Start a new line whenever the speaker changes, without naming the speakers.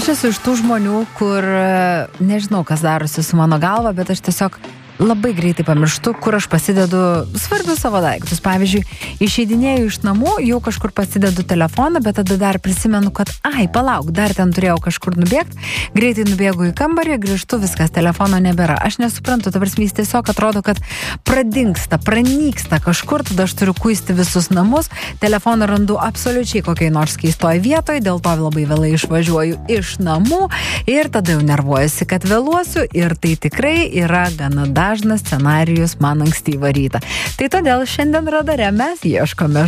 Aš esu iš tų žmonių, kur nežinau, kas darosi su mano galva, bet aš tiesiog labai greitai pamirštu, kur aš pasidedu svarbius savo daiktus. Pavyzdžiui, išeidinėju iš namų, jau kažkur pasidedu telefoną, bet tada dar prisimenu, kad palauk, dar ten turėjau kažkur nubėgti, greitai nubėgu į kambarį, grįžtu, viskas, telefono nebėra. Aš nesuprantu, ta prasme, jis tiesiog atrodo, kad pradingsta, pranyksta kažkur, tada aš turiu kuisti visus namus, telefoną randu absoliučiai kokiai nors keistoj vietoj, dėl to labai vėlai išvažiuoju iš namų ir tada jau nervuojasi, kad vėluosiu ir tai tikrai yra gana dažnas scenarijus man ankstyvą rytą. Tai todėl šiandien radare mes ieškome